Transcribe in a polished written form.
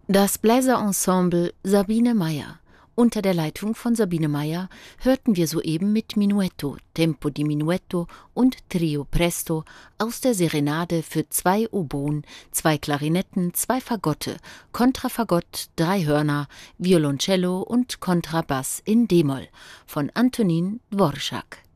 Das Bläserensemble Sabine Meyer. Unter der Leitung von Sabine Meyer hörten wir soeben mit Minuetto, Tempo di Minuetto und Trio Presto aus der Serenade für 2 Oboen, 2 Klarinetten, 2 Fagotte, Kontrafagott, 3 Hörner, Violoncello und Kontrabass in d-Moll von Antonín Dvořák.